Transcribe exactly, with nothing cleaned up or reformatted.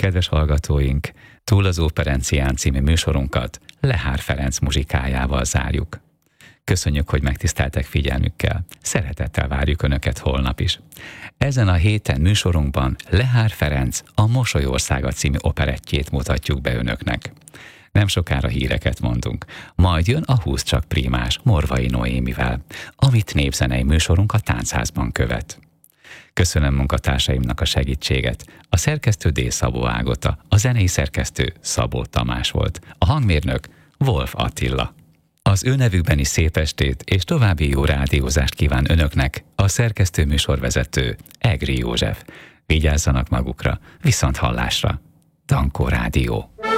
Kedves hallgatóink, Túl az Operencián című műsorunkat Lehár Ferenc muzsikájával zárjuk. Köszönjük, hogy megtiszteltek figyelmükkel. Szeretettel várjuk Önöket holnap is. Ezen a héten műsorunkban Lehár Ferenc a Mosolyországa című operettjét mutatjuk be Önöknek. Nem sokára híreket mondunk. Majd jön a Húsz csak prímás Morvai Noémivel, amit népzenei műsorunk a Táncházban követ. Köszönöm munkatársaimnak a segítséget. A szerkesztő D. Szabó Ágota, a zenei szerkesztő Szabó Tamás volt, a hangmérnök Wolf Attila. Az ő nevükbeni szép estét és további jó rádiózást kíván Önöknek a szerkesztő műsorvezető Egri József. Vigyázzanak magukra, viszont hallásra. Dankó Rádió.